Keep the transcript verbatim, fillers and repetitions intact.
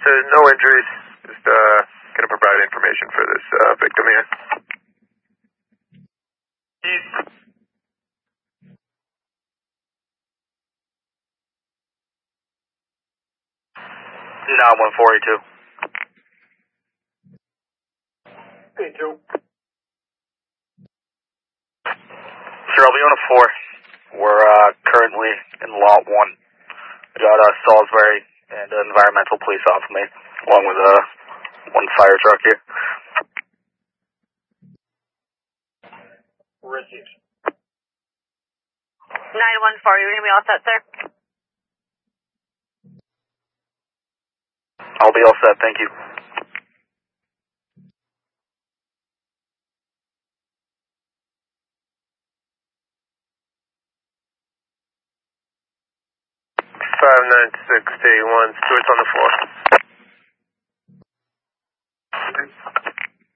officer, no injuries. Just uh, going to provide information for this uh, victim here. nine one four eight two. eight two. Sure, I'll be on a four. We're uh, currently in lot one. I got uh, Salisbury and an environmental police off of me, along with uh, one fire truck here. Received. nine one four, you're going to be all set, sir? I'll be all set, thank you. five nine six eight one, Stewart's on the floor.